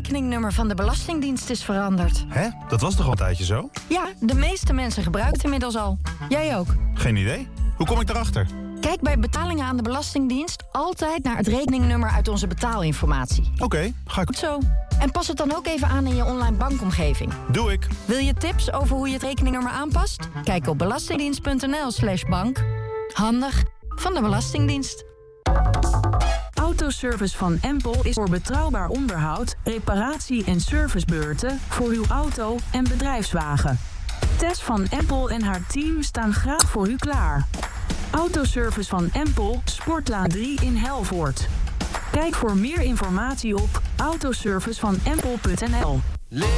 rekeningnummer van de Belastingdienst is veranderd. Hè? Dat was toch al een tijdje zo? Ja, de meeste mensen gebruiken het inmiddels al. Jij ook. Geen idee. Hoe kom ik daarachter? Kijk bij betalingen aan de Belastingdienst altijd naar het rekeningnummer uit onze betaalinformatie. Oké, ga ik... Goed zo. En pas het dan ook even aan in je online bankomgeving. Doe ik. Wil je tips over hoe je het rekeningnummer aanpast? Kijk op belastingdienst.nl/bank. Handig van de Belastingdienst. Autoservice van Empel is voor betrouwbaar onderhoud, reparatie en servicebeurten voor uw auto en bedrijfswagen. Tess van Empel en haar team staan graag voor u klaar. Autoservice van Empel, Sportlaan 3 in Helvoort. Kijk voor meer informatie op autoservicevanempel.nl.